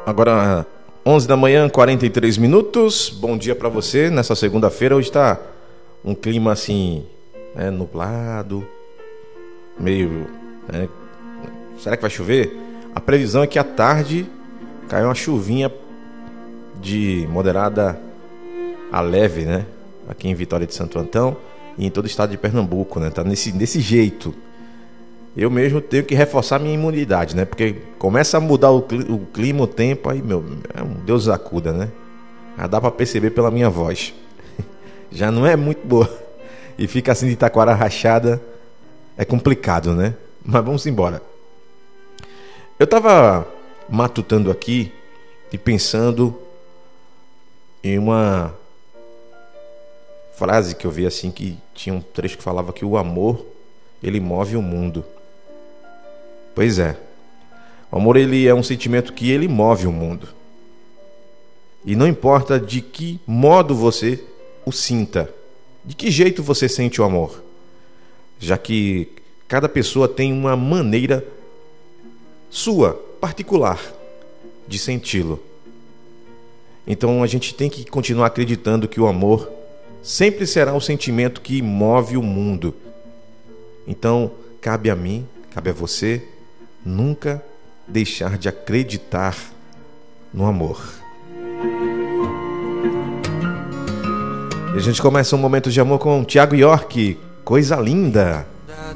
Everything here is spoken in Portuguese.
Agora, 11 da manhã, 43 minutos. Bom dia para você. Nessa segunda-feira, hoje está um clima assim, nublado, meio... será que vai chover? A previsão é que à tarde cai uma chuvinha de moderada a leve, né? Aqui em Vitória de Santo Antão e em todo o estado de Pernambuco, né? Tá desse jeito. Eu mesmo tenho que reforçar minha imunidade, né? Porque começa a mudar o clima, o tempo, aí, Deus acuda, né? Já dá pra perceber pela minha voz. Já não é muito boa. E fica assim de taquara rachada. É complicado, né? Mas vamos embora. Eu tava matutando aqui e pensando em uma frase que eu vi assim, que tinha um trecho que falava que o amor, ele move o mundo. Pois é. O amor, ele é um sentimento que ele move o mundo. E não importa de que modo você o sinta, de que jeito você sente o amor, já que cada pessoa tem uma maneira sua, particular, de senti-lo. Então a gente tem que continuar acreditando que o amor sempre será o sentimento que move o mundo. Então cabe a mim, cabe a você, nunca deixar de acreditar no amor. E a gente começa um momento de amor com Thiago York, Coisa Linda.